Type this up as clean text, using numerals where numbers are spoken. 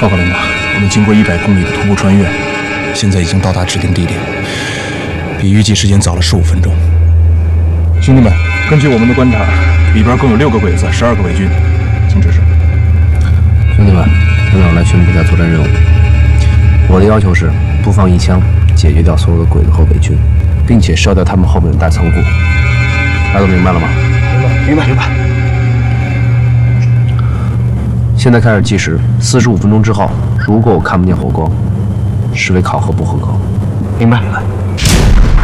报告领导，我们经过100公里的徒步穿越，现在已经到达指定地点，比预计时间早了15分钟。兄弟们，根据我们的观察，里边共有6个鬼子，12个伪军，请指示。 兄弟们，领导来宣布一下作战任务。我的要求是，不放一枪，解决掉所有的鬼子和伪军，并且烧掉他们后面的大仓库。大家都明白了吗？ 明白。 现在开始计时，45分钟之后，如果我看不见火光，视为考核不合格。 明白。